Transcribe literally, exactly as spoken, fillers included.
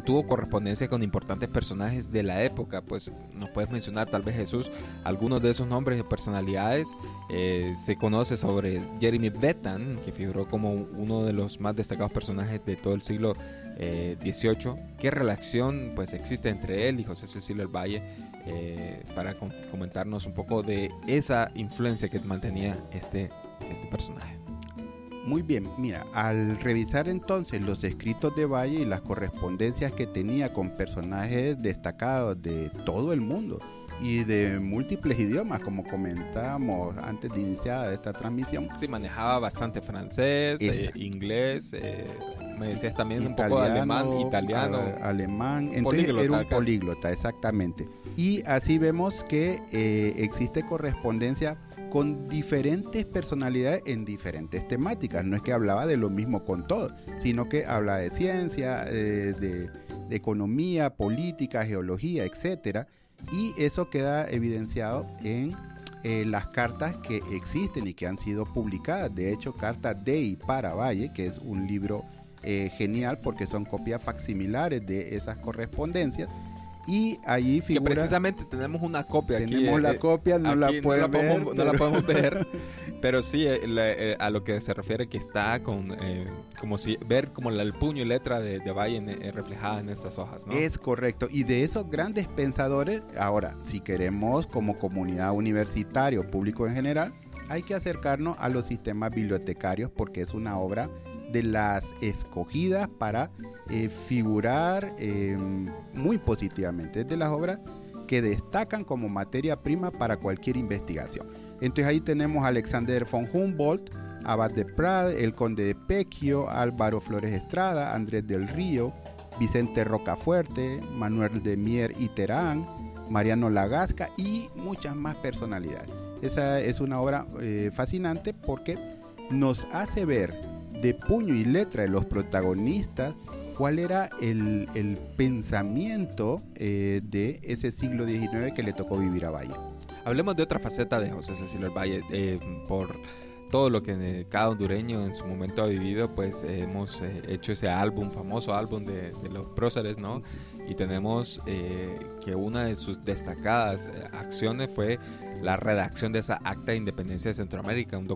mantuvo correspondencia con importantes personajes de la época. Pues nos puedes mencionar, tal vez, Jesús, algunos de esos nombres y personalidades. Eh, se conoce sobre Jeremy Bentham, que figuró como uno de los más destacados personajes de todo el siglo eh, dieciocho. ¿Qué relación pues existe entre él y José Cecilio del Valle? Eh, para com- comentarnos un poco de esa influencia que mantenía este, este personaje. Muy bien, mira, al revisar entonces los escritos de Valle y las correspondencias que tenía con personajes destacados de todo el mundo y de múltiples idiomas, como comentábamos antes de iniciar esta transmisión. Sí, manejaba bastante francés, eh, inglés, eh, me decías también italiano, un poco de alemán, italiano. A, alemán, entonces políglota, era un casi. políglota, exactamente. Y así vemos que eh, existe correspondencia con diferentes personalidades en diferentes temáticas. No es que hablaba de lo mismo con todos, sino que habla de ciencia, eh, de, de economía, política, geología, etcétera. Y eso queda evidenciado en eh, las cartas que existen y que han sido publicadas. De hecho, Cartas de y para Valle, que es un libro eh, genial porque son copias facsimilares de esas correspondencias. Y allí figura... Que precisamente tenemos una copia tenemos aquí. Tenemos la eh, copia, no la pueden no la ver. Podemos, pero... No la podemos ver, pero sí, eh, la, eh, a lo que se refiere que está con... Eh, como si ver como la, el puño y letra de, de Valle en, eh, reflejada en estas hojas, ¿no? Es correcto. Y de esos grandes pensadores, ahora, si queremos como comunidad universitaria o público en general, hay que acercarnos a los sistemas bibliotecarios porque es una obra de las escogidas para eh, figurar eh, muy positivamente. Es de las obras que destacan como materia prima para cualquier investigación. Entonces ahí tenemos a Alexander von Humboldt, Abad de Prat, el Conde de Pecchio, Álvaro Flores Estrada, Andrés del Río, Vicente Rocafuerte, Manuel de Mier y Terán, Mariano Lagasca y muchas más personalidades. Esa es una obra eh, fascinante porque nos hace ver de puño y letra de los protagonistas cuál era el, el pensamiento eh, de ese siglo diecinueve que le tocó vivir a Valle. Hablemos de otra faceta de José Cecilio del Valle, eh, por todo lo que cada hondureño en su momento ha vivido, pues eh, hemos eh, hecho ese álbum, famoso álbum de, de los próceres, ¿no? Y tenemos eh, que una de sus destacadas eh, acciones fue la redacción de esa Acta de Independencia de Centroamérica, un